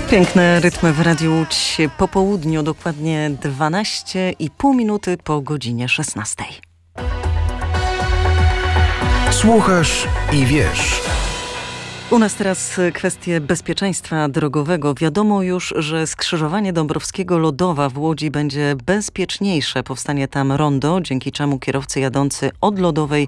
Piękne rytmy w Radiu Łódź po południu, dokładnie 12,5 minuty po godzinie 16. Słuchasz i wiesz. U nas teraz kwestie bezpieczeństwa drogowego. Wiadomo już, że skrzyżowanie Dąbrowskiego-Lodowa w Łodzi będzie bezpieczniejsze. Powstanie tam rondo, dzięki czemu kierowcy jadący od Lodowej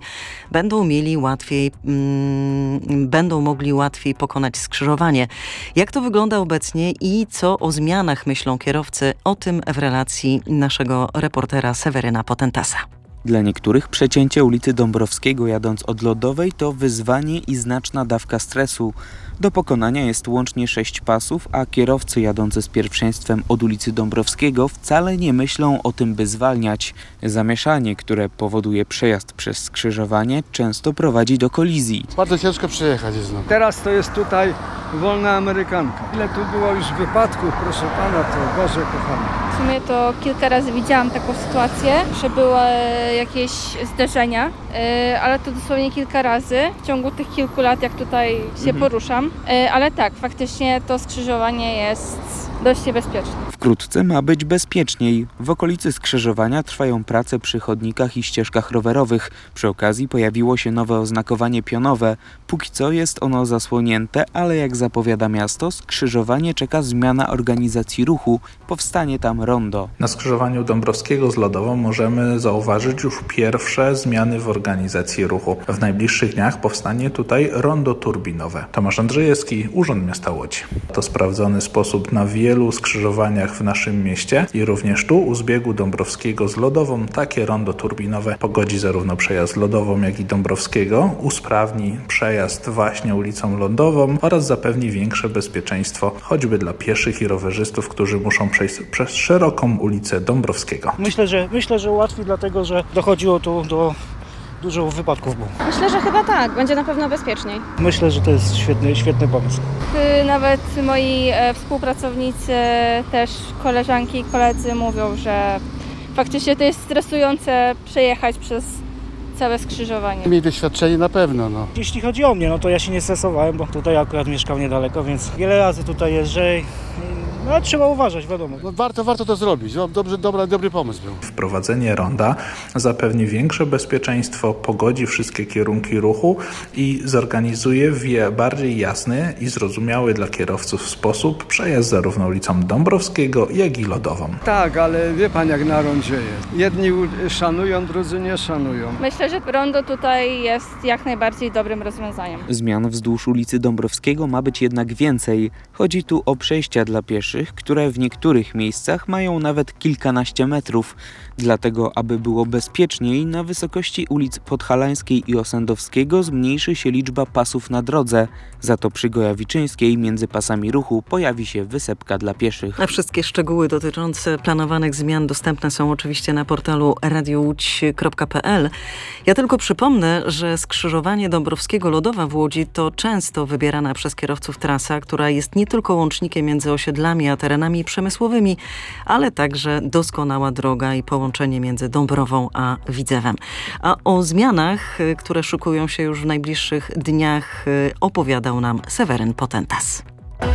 będą mogli łatwiej pokonać skrzyżowanie. Jak to wygląda obecnie i co o zmianach myślą kierowcy? O tym w relacji naszego reportera Seweryna Potentasa. Dla niektórych przecięcie ulicy Dąbrowskiego jadąc od Lodowej to wyzwanie i znaczna dawka stresu. Do pokonania jest łącznie 6 pasów, a kierowcy jadący z pierwszeństwem od ulicy Dąbrowskiego wcale nie myślą o tym, by zwalniać. Zamieszanie, które powoduje przejazd przez skrzyżowanie, często prowadzi do kolizji. Bardzo ciężko przejechać jest. Teraz to jest tutaj wolna amerykanka. Ile tu było już wypadków, proszę pana, to Boże kochany. W sumie to kilka razy widziałam taką sytuację, że były jakieś zderzenia, ale to dosłownie kilka razy w ciągu tych kilku lat, jak tutaj się poruszam. Ale tak, faktycznie to skrzyżowanie jest dość niebezpieczne. Wkrótce ma być bezpieczniej. W okolicy skrzyżowania trwają prace przy chodnikach i ścieżkach rowerowych. Przy okazji pojawiło się nowe oznakowanie pionowe. Póki co jest ono zasłonięte, ale jak zapowiada miasto, skrzyżowanie czeka zmiana organizacji ruchu. Powstanie tam rondo. Na skrzyżowaniu Dąbrowskiego z Lodową możemy zauważyć już pierwsze zmiany w organizacji ruchu. W najbliższych dniach powstanie tutaj rondo turbinowe. Tomasz Andrzejewski, Urząd Miasta Łodzi. To sprawdzony sposób na wielu skrzyżowaniach w naszym mieście i również tu u zbiegu Dąbrowskiego z Lodową takie rondo turbinowe pogodzi zarówno przejazd Lodową, jak i Dąbrowskiego, usprawni przejazd właśnie ulicą Lodową oraz zapewni większe bezpieczeństwo choćby dla pieszych i rowerzystów, którzy muszą przejść przez szeroką ulicę Dąbrowskiego. Myślę, że łatwiej, dlatego że dochodziło tu do dużo wypadków było. Myślę, że chyba tak. Będzie na pewno bezpieczniej. Myślę, że to jest świetny pomysł. Nawet moi współpracownicy, też koleżanki i koledzy mówią, że faktycznie to jest stresujące przejechać przez całe skrzyżowanie. Mieli doświadczenie na pewno. Jeśli chodzi o mnie, to ja się nie stresowałem, bo tutaj akurat mieszkam niedaleko, więc wiele razy tutaj jeżdżę. No, trzeba uważać, wiadomo. Warto to zrobić. Dobry pomysł był. Wprowadzenie ronda zapewni większe bezpieczeństwo, pogodzi wszystkie kierunki ruchu i zorganizuje w bardziej jasny i zrozumiały dla kierowców sposób przejazd zarówno ulicą Dąbrowskiego, jak i Lodową. Tak, ale wie pan jak na rondzie jest. Jedni szanują, drudzy nie szanują. Myślę, że rondo tutaj jest jak najbardziej dobrym rozwiązaniem. Zmian wzdłuż ulicy Dąbrowskiego ma być jednak więcej. Chodzi tu o przejścia dla pieszych, które w niektórych miejscach mają nawet kilkanaście metrów. Dlatego, aby było bezpieczniej, na wysokości ulic Podhalańskiej i Osędowskiego zmniejszy się liczba pasów na drodze. Za to przy Gojawiczyńskiej między pasami ruchu pojawi się wysepka dla pieszych. A wszystkie szczegóły dotyczące planowanych zmian dostępne są oczywiście na portalu radiołódź.pl. Ja tylko przypomnę, że skrzyżowanie Dąbrowskiego-Lodowa w Łodzi to często wybierana przez kierowców trasa, która jest nie tylko łącznikiem między osiedlami a terenami przemysłowymi, ale także doskonała droga i połączenie między Dąbrową a Widzewem. A o zmianach, które szykują się już w najbliższych dniach, opowiadał nam Seweryn Potentas.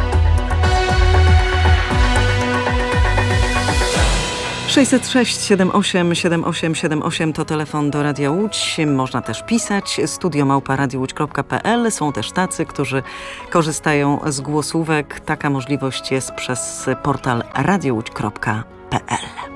Sześćset 787878 to telefon do Radia Łódź. Można też pisać studio@radiołódź.pl. Są też tacy, którzy korzystają z głosówek. Taka możliwość jest przez portal radiołódź.pl.